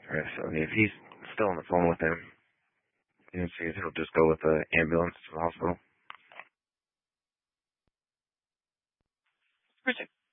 Right, so if he's still on the phone with him, so he'll just go with the ambulance to the hospital. Perfect.